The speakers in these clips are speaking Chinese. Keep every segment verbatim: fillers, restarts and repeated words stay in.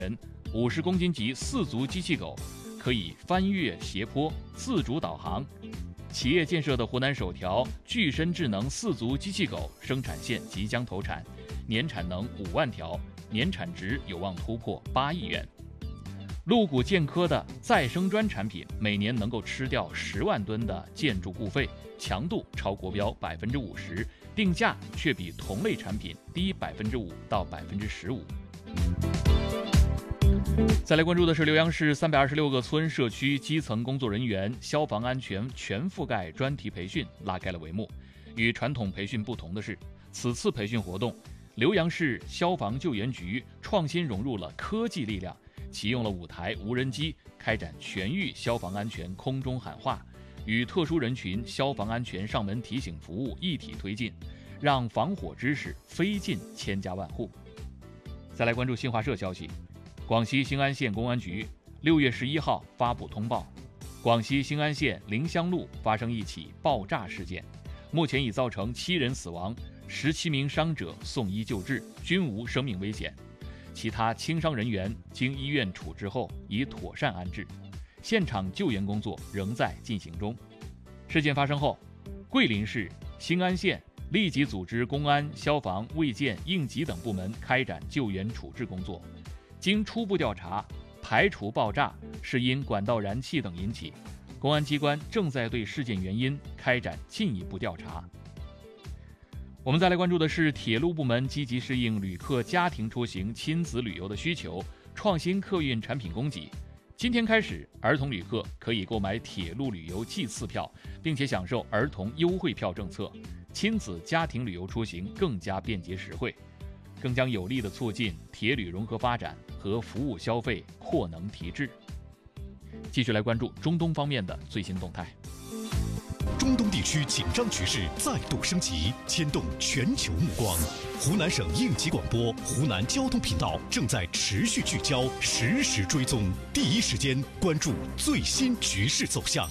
人，五十公斤级四足机器狗，可以翻越斜坡、自主导航。企业建设的湖南首条具身智能四足机器狗生产线即将投产，年产能五万条，年产值有望突破八亿元。陆谷建科的再生砖产品每年能够吃掉十万吨的建筑固废，强度超国标百分之五十，定价却比同类产品低百分之五到百分之十五。再来关注的是浏阳市三百二十六个村社区基层工作人员消防安全全覆盖专题培训拉开了帷幕。与传统培训不同的是，此次培训活动，浏阳市消防救援局创新融入了科技力量，启用了五台无人机，开展全域消防安全空中喊话，与特殊人群消防安全上门提醒服务一体推进，让防火知识飞进千家万户。再来关注新华社消息，广西兴安县公安局六月十一号发布通报，广西兴安县临湘路发生一起爆炸事件，目前已造成七人死亡，十七名伤者送医救治，均无生命危险。其他轻伤人员经医院处置后已妥善安置，现场救援工作仍在进行中。事件发生后，桂林市、兴安县立即组织公安、消防、卫健、应急等部门开展救援处置工作。经初步调查，排除爆炸是因管道燃气等引起，公安机关正在对事件原因开展进一步调查。我们再来关注的是，铁路部门积极适应旅客家庭出行、亲子旅游的需求，创新客运产品供给。今天开始，儿童旅客可以购买铁路旅游季次票，并且享受儿童优惠票政策，亲子家庭旅游出行更加便捷实惠，更将有力地促进铁旅融合发展和服务消费扩能提质。继续来关注中东方面的最新动态。 中东地区紧张局势再度升级，牵动全球目光。湖南省应急广播、湖南交通频道正在持续聚焦，实时追踪，第一时间关注最新局势走向。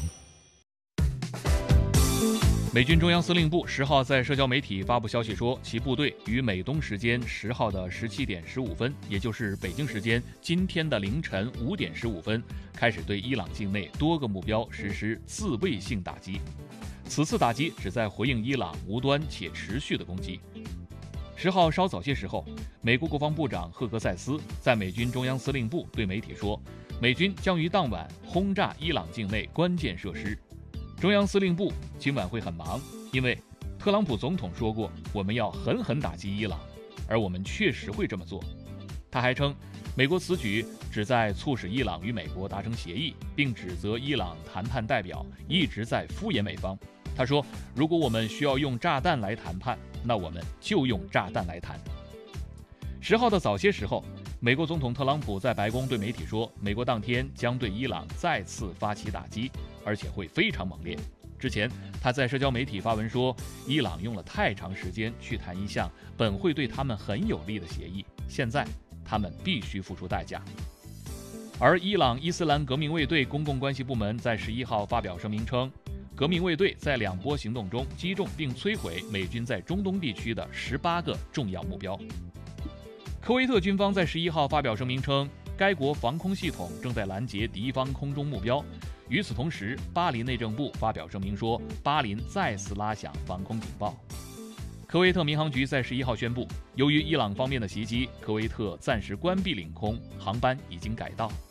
美军中央司令部十号在社交媒体发布消息说，其部队于美东时间十号的十七点十五分，也就是北京时间今天的凌晨五点十五分，开始对伊朗境内多个目标实施自卫性打击。此次打击旨在回应伊朗无端且持续的攻击。十号稍早些时候，美国国防部长赫格塞斯在美军中央司令部对媒体说，美军将于当晚轰炸伊朗境内关键设施。中央司令部今晚会很忙，因为特朗普总统说过，我们要狠狠打击伊朗，而我们确实会这么做。他还称，美国此举旨在促使伊朗与美国达成协议，并指责伊朗谈判代表一直在敷衍美方。他说，如果我们需要用炸弹来谈判，那我们就用炸弹来谈。十号的早些时候，美国总统特朗普在白宫对媒体说，美国当天将对伊朗再次发起打击，而且会非常猛烈。之前他在社交媒体发文说，伊朗用了太长时间去谈一项本会对他们很有利的协议，现在他们必须付出代价。而伊朗伊斯兰革命卫队公共关系部门在十一号发表声明称，革命卫队在两波行动中击中并摧毁美军在中东地区的十八个重要目标。科威特军方在十一号发表声明称，该国防空系统正在拦截敌方空中目标。与此同时，巴林内政部发表声明说，巴林再次拉响防空警报。科威特民航局在十一号宣布，由于伊朗方面的袭击，科威特暂时关闭领空，航班已经改道。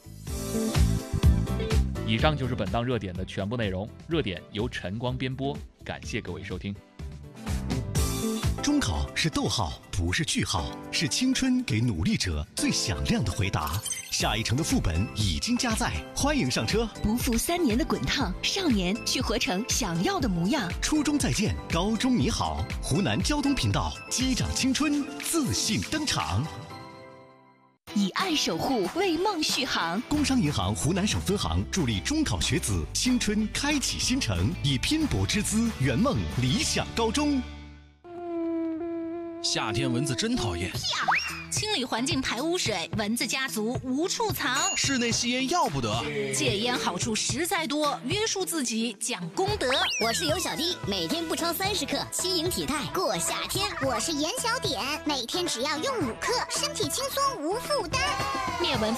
以上就是本档热点的全部内容，热点由晨光编播，感谢各位收听。 中考是逗号，不是句号，是青春给努力者最响亮的回答。下一城的副本已经加载，欢迎上车。 不负三年的滚烫，少年去活成想要的模样。 初中再见，高中你好。湖南交通频道，击掌青春，自信登场。 以爱守护，为梦续航。 工商银行湖南省分行助力中考学子青春开启新程，以拼搏之姿圆梦理想高中。 夏天蚊子真讨厌， 清理环境排污水，蚊子家族无处藏。 室内吸烟要不得， 戒烟好处实在多，约束自己讲功德。 我是尤小弟，每天不超三十克，轻盈体态过夏天。 我是严小点，每天只要用五克，身体轻松无负担。 灭蚊